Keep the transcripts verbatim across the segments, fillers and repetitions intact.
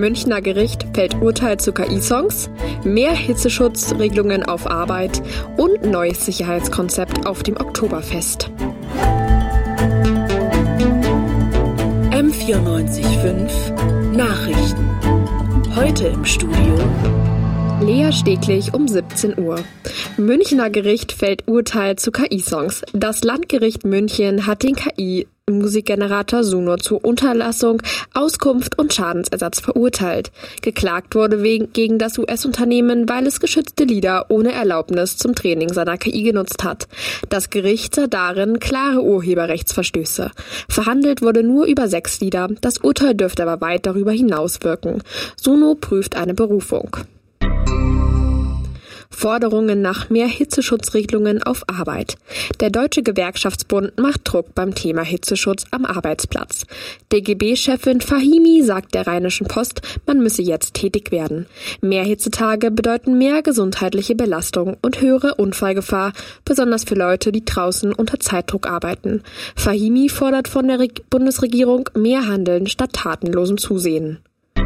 Münchner Gericht fällt Urteil zu K I-Songs, mehr Hitzeschutzregelungen auf Arbeit und neues Sicherheitskonzept auf dem Oktoberfest. M vierundneunzig Komma fünf Nachrichten. Heute im Studio Lea Steglich um siebzehn Uhr. Münchner Gericht fällt Urteil zu K I-Songs. Das Landgericht München hat den K I-Musikgenerator Suno zur Unterlassung, Auskunft und Schadensersatz verurteilt. Geklagt wurde wegen, gegen das U S-Unternehmen, weil es geschützte Lieder ohne Erlaubnis zum Training seiner K I genutzt hat. Das Gericht sah darin klare Urheberrechtsverstöße. Verhandelt wurde nur über sechs Lieder. Das Urteil dürfte aber weit darüber hinaus wirken. Suno prüft eine Berufung. Forderungen nach mehr Hitzeschutzregelungen auf Arbeit. Der Deutsche Gewerkschaftsbund macht Druck beim Thema Hitzeschutz am Arbeitsplatz. D G B-Chefin Fahimi sagt der Rheinischen Post, man müsse jetzt tätig werden. Mehr Hitzetage bedeuten mehr gesundheitliche Belastung und höhere Unfallgefahr, besonders für Leute, die draußen unter Zeitdruck arbeiten. Fahimi fordert von der Re- Bundesregierung mehr Handeln statt tatenlosem Zusehen.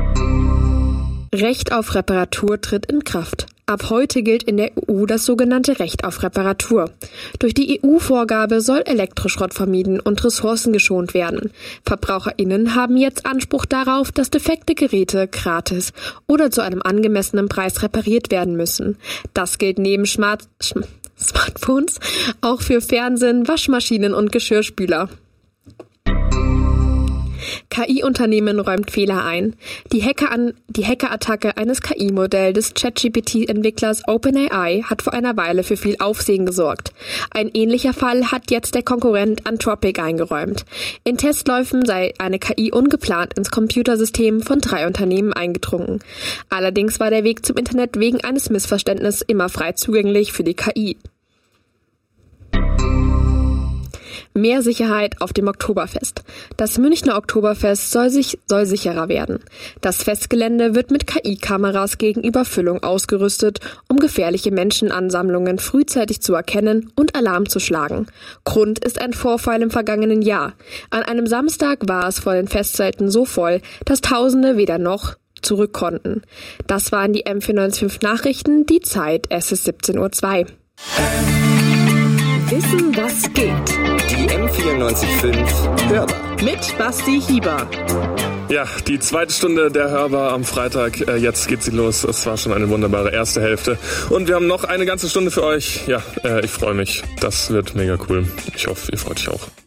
Recht auf Reparatur tritt in Kraft. Ab heute gilt in der E U das sogenannte Recht auf Reparatur. Durch die E U-Vorgabe soll Elektroschrott vermieden und Ressourcen geschont werden. VerbraucherInnen haben jetzt Anspruch darauf, dass defekte Geräte gratis oder zu einem angemessenen Preis repariert werden müssen. Das gilt neben Smart- Sch- Smartphones auch für Fernsehen, Waschmaschinen und Geschirrspüler. K I-Unternehmen räumt Fehler ein. Die, Hacker an, die Hackerattacke eines K I-Modells des ChatGPT-Entwicklers OpenAI hat vor einer Weile für viel Aufsehen gesorgt. Ein ähnlicher Fall hat jetzt der Konkurrent Anthropic eingeräumt. In Testläufen sei eine K I ungeplant ins Computersystem von drei Unternehmen eingedrungen. Allerdings war der Weg zum Internet wegen eines Missverständnisses immer frei zugänglich für die K I. Mehr Sicherheit auf dem Oktoberfest. Das Münchner Oktoberfest soll sich soll sicherer werden. Das Festgelände wird mit K I-Kameras gegen Überfüllung ausgerüstet, um gefährliche Menschenansammlungen frühzeitig zu erkennen und Alarm zu schlagen. Grund ist ein Vorfall im vergangenen Jahr. An einem Samstag war es vor den Festzelten so voll, dass Tausende weder noch zurück konnten. Das waren die M vierundneunzig Komma fünf Nachrichten, die Zeit, es ist siebzehn Uhr zwei. Wissen, was geht. Die M vierundneunzig Komma fünf Hörbar. Mit Basti Hieber. Ja, die zweite Stunde der Hörbar am Freitag. Äh, jetzt geht sie los. Es war schon eine wunderbare erste Hälfte. Und wir haben noch eine ganze Stunde für euch. Ja, äh, ich freue mich. Das wird mega cool. Ich hoffe, ihr freut euch auch.